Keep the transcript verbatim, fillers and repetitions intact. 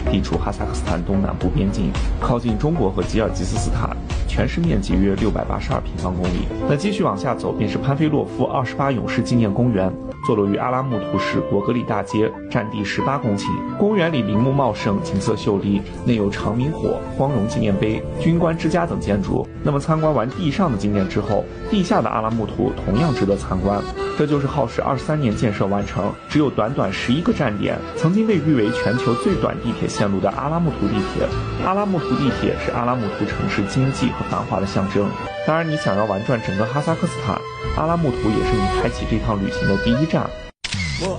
地处哈萨克斯坦东南部边境，靠近中国和吉尔吉斯斯坦，全市面积约六百八十二平方公里。那继续往下走，便是潘菲洛夫二十八勇士纪念公园，坐落于阿拉木图市果戈里大街，占地十八公顷。公园里林木茂盛，景色秀丽，内有长明火、光荣纪念碑、军官之家等建筑。那么参观完地上的景点之后，地下的阿拉木图同样值得参观。这就是耗时二十三年建设完成，只有短短十一个站点，曾经被誉为全球最短地铁线路的阿拉木图地铁。阿拉木图地铁是阿拉木图城市经济和繁华的象征。当然，你想要玩转整个哈萨克斯坦，阿拉木图也是你开启这趟旅行的第一站。